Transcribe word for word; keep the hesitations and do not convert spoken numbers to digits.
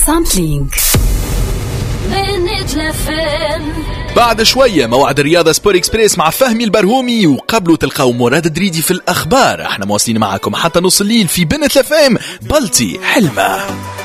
سامبلينج. بعد شوية موعد الرياضة سبور إكسبريس مع فهمي البرهومي، وقبله تلقاو مراد دريدي في الأخبار. احنا مواصلين معكم حتى نص الليل في بنت لفام. بلتي حلمة.